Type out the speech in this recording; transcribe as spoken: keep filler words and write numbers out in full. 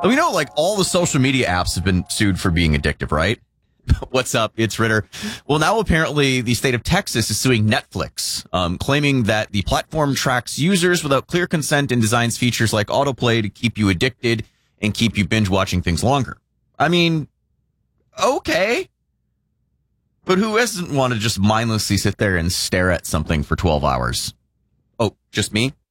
You know, like all the social media apps have been sued for being addictive, right? What's up? It's Ritter. Well, now apparently the state of Texas is suing Netflix, um, claiming that the platform tracks users without clear consent and designs features like autoplay to keep you addicted and keep you binge watching things longer. I mean, okay. But who doesn't want to just mindlessly sit there and stare at something for twelve hours? Oh, just me?